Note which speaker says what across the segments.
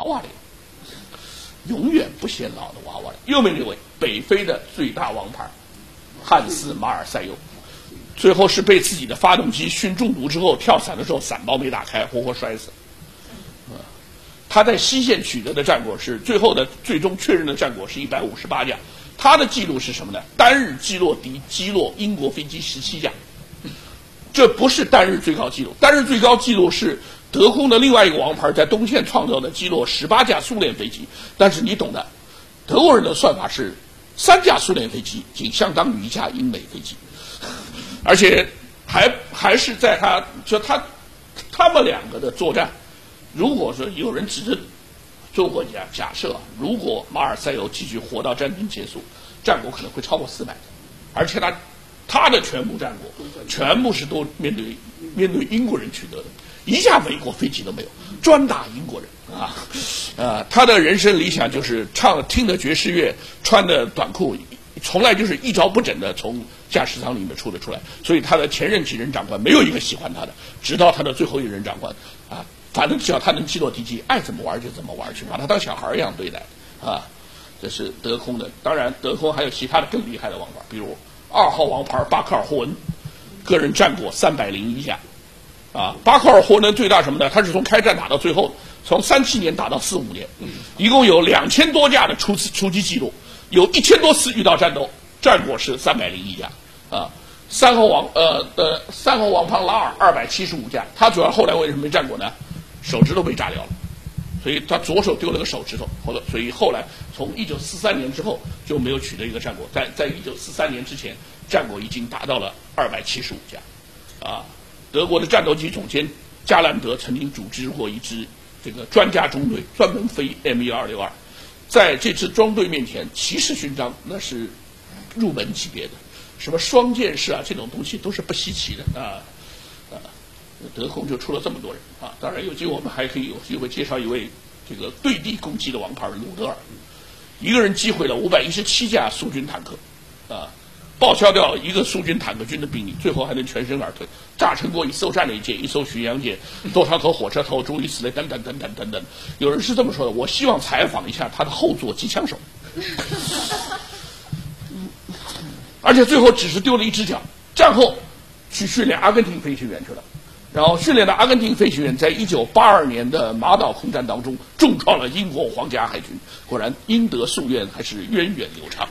Speaker 1: 娃脸，永远不显老的娃娃脸。右面这位北非的最大王牌汉斯马尔塞尤，最后是被自己的发动机熏中毒之后，跳伞的时候伞包没打开，活活摔死。他在西线取得的战果是最终确认的战果是158架，他的记录是什么呢？单日击落英国飞机17架，这不是单日最高纪录，单日最高纪录是德空的另外一个王牌在东线创造的击落18架苏联飞机，但是你懂的，德国人的算法是3架苏联飞机仅相当于1架英美飞机，而且还是在他们两个的作战。如果说有人指着中国假设，如果马尔塞尤继续活到战争结束，战果可能会超过400架，而且他的全部战果全部是都面对英国人取得的，1架美国飞机都没有，专打英国人他的人生理想就是听的爵士乐，穿的短裤，从来就是一招不整的从驾驶舱里面出来，所以他的前任几任长官没有一个喜欢他的，直到他的最后一任长官反正只要他能击落敌机，爱怎么玩就怎么玩去，把他当小孩一样对待这是德空的。当然德空还有其他的更厉害的王牌，比如2号王牌巴克尔霍恩，个人战果301架巴克尔霍恩最大什么呢？他是从开战打到最后，从37年打到45年，一共有2000多架的出击记录，有1000多次遇到战斗，战果是301架3号王庞拉尔275架，他主要后来为什么没战果呢？手指头被炸掉了，所以他左手丢了个手指头，所以后来从1943年之后就没有取得一个战果，在1943年之前，战果已经达到了275架德国的战斗机总监加兰德曾经组织过一支这个专家中队，专门飞 M1262，在这支中队面前，骑士勋章那是入门级别的，什么双剑士这种东西都是不稀奇的德空就出了这么多人当然有机会我们还可以有机会介绍一位这个对地攻击的王牌鲁德尔，一个人击毁了517架苏军坦克报销掉一个苏军坦克军的兵力，最后还能全身而退，炸沉过1艘战列舰、1艘巡洋舰、多少头火车头，诸如此类，等等。有人是这么说的，我希望采访一下他的后座机枪手而且最后只是丢了一只脚，战后去训练阿根廷飞行员去了，然后训练的阿根廷飞行员在1982年的马岛空战当中重创了英国皇家海军，果然英德夙愿还是源远流长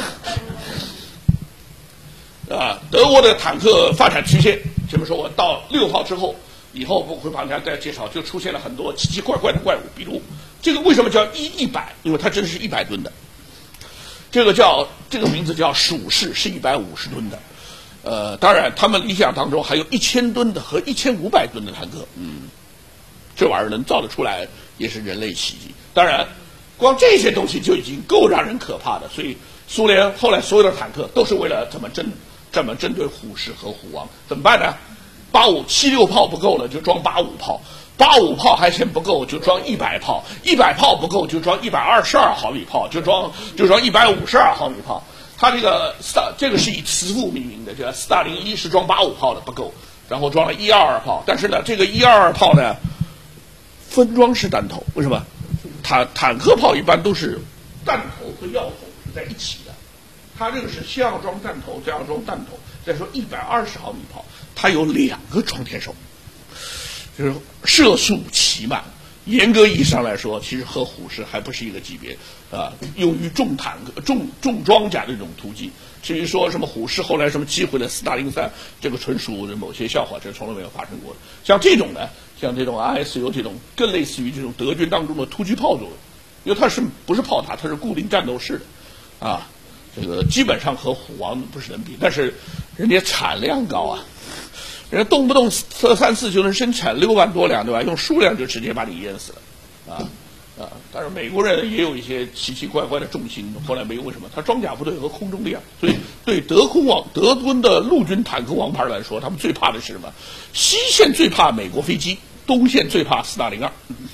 Speaker 1: 德国的坦克发展曲线，这么说我到6号之后，以后我会帮大家再介绍，就出现了很多奇奇怪怪的怪物，比如这个为什么叫100，因为它真的是100吨的，这个名字叫鼠式，是150吨的当然他们理想当中还有1000吨的和1500吨的坦克这玩意儿能造得出来也是人类奇迹。当然光这些东西就已经够让人可怕的，所以苏联后来所有的坦克都是为了这么针对虎式和虎王，怎么办呢？76炮不够了就装85炮，85炮还嫌不够就装100炮，100炮不够就装122毫米炮，就装152毫米炮。他这个是以慈父命名的，这斯大林1是装85炮的不够，然后装了122炮，但是呢这个122炮呢分装式弹头，为什么？坦克炮一般都是弹头和药头是在一起的，它这个是先要装弹头，再要装弹头，再说120毫米炮，它有2个装填手，就是射速奇慢。严格意义上来说，其实和虎式还不是一个级别用于重坦克、重装甲的这种突击。至于说什么虎式后来什么击毁了斯大林3，这个纯属某些笑话，这从来没有发生过的。像这种呢，像这种 RSU 这种，更类似于这种德军当中的突击炮作用，因为它不是炮塔，它是固定战斗式的这个基本上和虎王不是能比，但是人家产量高人家动不动3-4就能生产6万多辆，对吧？用数量就直接把你淹死了但是美国人也有一些奇奇怪怪的重心，后来没有，为什么？他装甲部队和空中力量，所以对德军的陆军坦克王牌来说，他们最怕的是什么？西线最怕美国飞机，东线最怕斯大林2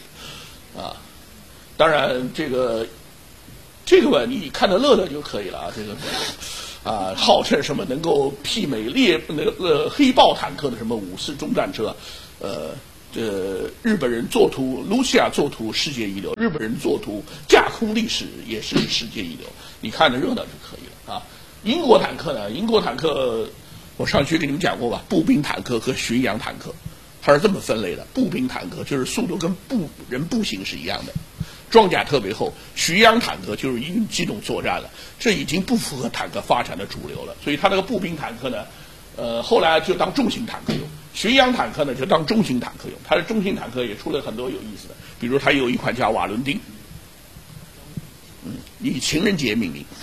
Speaker 1: 当然这个吧，你看得乐就可以了号称什么能够媲美黑豹坦克的什么5式中战车， 日本人作图，卢西亚作图世界一流，日本人作图架空历史也是世界一流，你看着热闹就可以了啊。英国坦克呢？英国坦克，我上去给你们讲过吧，步兵坦克和巡洋坦克，它是这么分类的。步兵坦克就是速度跟人步行是一样的，装甲特别厚；巡洋坦克就是用机动作战了，这已经不符合坦克发展的主流了。所以它那个步兵坦克呢，后来就当重型坦克用。巡洋坦克呢，就当中型坦克用。它的中型坦克也出了很多有意思的，比如它有一款叫瓦伦丁，以情人节命名，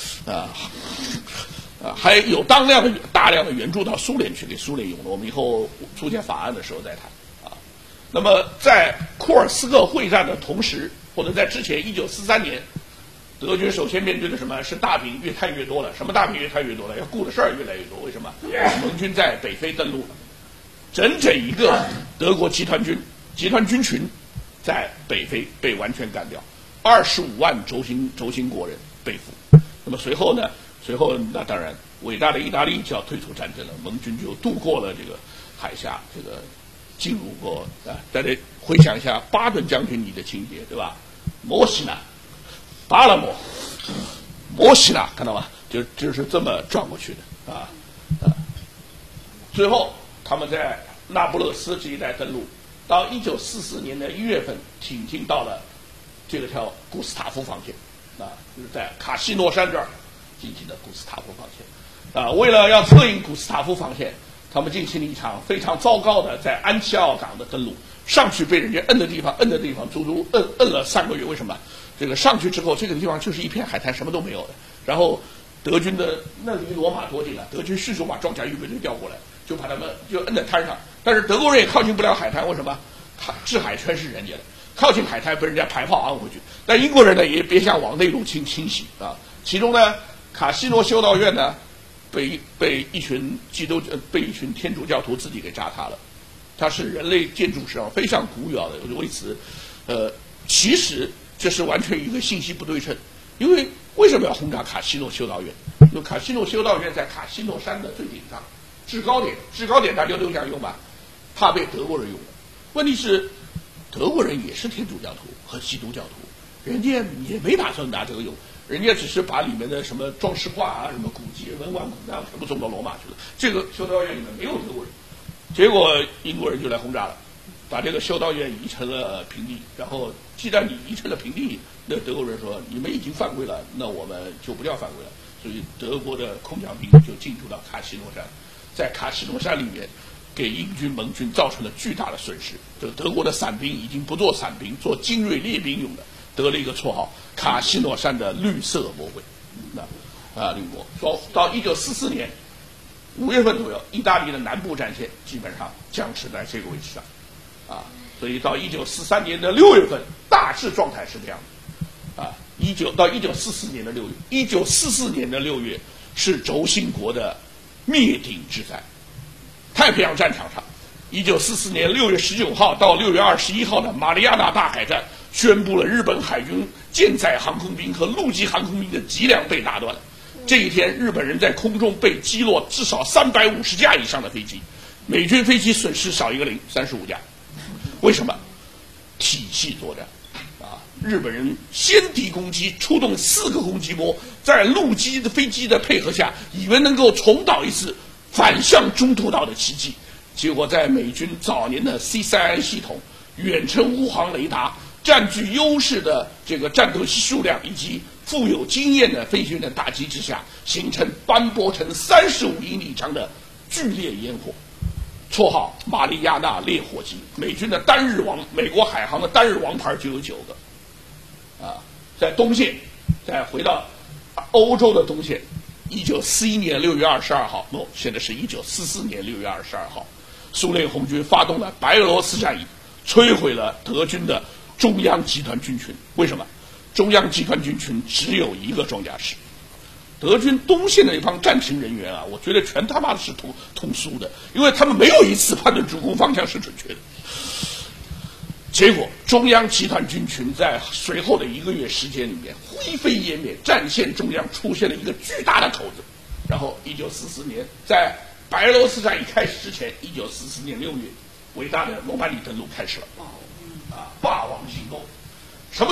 Speaker 1: 还有大量的援助到苏联去，给苏联用的。我们以后出现法案的时候再谈啊。那么在库尔斯克会战的同时，或者在之前，1943年，德军首先面对的什么是大饼越摊越多了？什么大饼越摊越多了？要顾的事儿越来越多。为什么？盟军在北非登陆了。整一个德国集团军群在北非被完全干掉，25万轴心国人被俘。那么随后那当然伟大的意大利就要退出战争了，盟军就渡过了这个海峡，这个进入过啊。大家回想一下巴顿将军你的情节，对吧？摩西纳、巴勒莫、摩西纳，看到吧？就是这么转过去的啊。最后他们在那不勒斯这一带登陆，到1944年的1月份，挺进到了这个条古斯塔夫防线，就是在卡西诺山这儿进行的古斯塔夫防线。为了要策应古斯塔夫防线，他们进行了一场非常糟糕的在安齐奥港的登陆。上去被人家摁的地方，足足摁了3个月。为什么？这个上去之后，这个地方就是一片海滩，什么都没有的。然后德军的那离罗马多近啊？德军迅速把装甲预备队调过来，就把他们就摁在滩上。但是德国人也靠近不了海滩，为什么？制海权是人家的，靠近海滩被人家排炮按回去。但英国人呢，也别想往内陆侵袭啊。其中呢，卡西诺修道院呢，被一群天主教徒自己给炸塌了。它是人类建筑史上非常古老的，为此，其实这是完全一个信息不对称。因为为什么要轰炸卡西诺修道院？因为卡西诺修道院在卡西诺山的最顶上，制高点大家都想用吧，怕被德国人用了。问题是，德国人也是天主教徒和基督教徒，人家也没打算拿这个用，人家只是把里面的什么装饰画啊、什么古迹、文玩古道全部送到罗马去了。这个修道院里面没有德国人。结果英国人就来轰炸了，把这个修道院移成了平地。然后既然你移成了平地，那德国人说你们已经犯规了，那我们就不叫犯规了。所以德国的空降兵就进驻到卡西诺山，在卡西诺山里面给英军盟军造成了巨大的损失。这个德国的伞兵已经不做伞兵，做精锐列兵用的，得了一个绰号——卡西诺山的绿色魔鬼。绿魔。说到1944年5月份左右，意大利的南部战线基本上僵持在这个位置上，所以到1943年的6月份，大致状态是这样的，到1944年的6月，1944年的6月是轴心国的灭顶之灾。太平洋战场上，1944年6月19号到6月21号的马里亚纳大海战，宣布了日本海军舰载航空兵和陆基航空兵的脊梁被打断了。这一天，日本人在空中被击落至少350架以上的飞机，美军飞机损失少一个零，35架。为什么？体系作战，日本人先敌攻击，出动4个攻击波，在陆基的飞机的配合下，以为能够重蹈一次反向中途岛的奇迹。结果在美军早年的 C3I 系统、远程无航雷达、占据优势的这个战斗机数量以及富有经验的飞行员的打击之下，形成斑驳成35英里长的剧烈烟火，绰号马里亚纳烈火机。美军的美国海航的单日王牌就有9个，在东线，再回到欧洲的东线，1941年6月22号，现在是1944年6月22号，苏联红军发动了白俄罗斯战役，摧毁了德军的中央集团军群。为什么？中央集团军群只有一个装甲师，德军东线的一帮战情人员我觉得全他妈的是通苏的，因为他们没有一次判断主攻方向是准确的。结果中央集团军群在随后的1个月时间里面灰飞烟灭，战线中央出现了一个巨大的口子。然后1944年在白俄罗斯战役开始之前，1944年6月， 伟大的罗马里登陆开始了。霸王行动。